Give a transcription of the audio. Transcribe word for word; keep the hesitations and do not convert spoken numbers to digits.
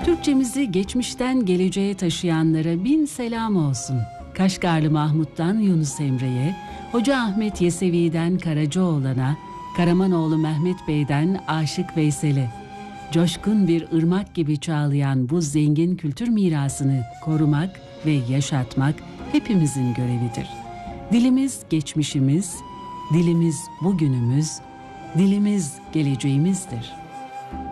Türkçemizi geçmişten geleceğe taşıyanlara bin selam olsun. Kaşgarlı Mahmut'tan Yunus Emre'ye, Hoca Ahmet Yesevi'den Karacaoğlan'a, Karamanoğlu Mehmet Bey'den Aşık Veysel'e. Coşkun bir ırmak gibi çağlayan bu zengin kültür mirasını korumak ve yaşatmak hepimizin görevidir. Dilimiz geçmişimiz, dilimiz bugünümüz, dilimiz geleceğimizdir.